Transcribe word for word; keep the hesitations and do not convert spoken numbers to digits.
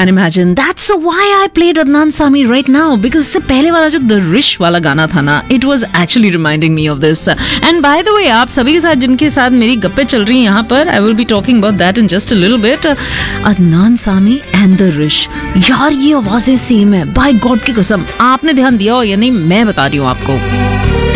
And imagine that's why I played Adnan Sami right now, because इससे पहले वाला जो द रिश वाला गाना था ना, it was actually reminding me of this. And by the way, आप सभी के साथ जिनके साथ मेरी गप्पे चल रही हैं यहाँ पर, I will be talking about that in just a little bit. Adnan Sami and the Rish, यार ये आवाजें सेम है, by God की कसम. आपने ध्यान दिया हो या नहीं, मैं बता रही हूँ आपको.